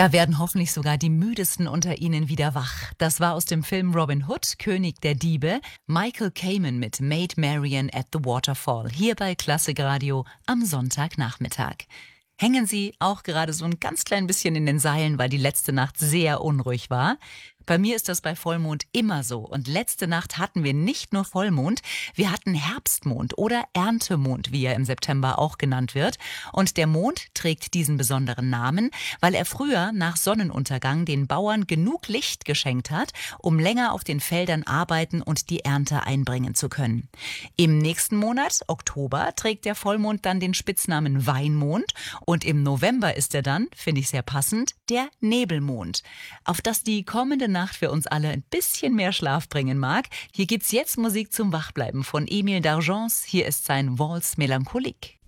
Da werden hoffentlich sogar die Müdesten unter Ihnen wieder wach. Das war aus dem Film Robin Hood, König der Diebe, Michael Kamen mit Maid Marian at the Waterfall, hier bei Klassik Radio am Sonntagnachmittag. Hängen Sie auch gerade so ein ganz klein bisschen in den Seilen, weil die letzte Nacht sehr unruhig war? Bei mir ist das bei Vollmond immer so. Und letzte Nacht hatten wir nicht nur Vollmond, wir hatten Herbstmond oder Erntemond, wie er im September auch genannt wird. Und der Mond trägt diesen besonderen Namen, weil er früher nach Sonnenuntergang den Bauern genug Licht geschenkt hat, um länger auf den Feldern arbeiten und die Ernte einbringen zu können. Im nächsten Monat, Oktober, trägt der Vollmond dann den Spitznamen Weinmond. Und im November ist er dann, finde ich sehr passend, der Nebelmond. Auf das die kommende Nacht für uns alle ein bisschen mehr Schlaf bringen mag. Hier gibt's jetzt Musik zum Wachbleiben von Emile D'Argens. Hier ist sein Valse Mélancolique.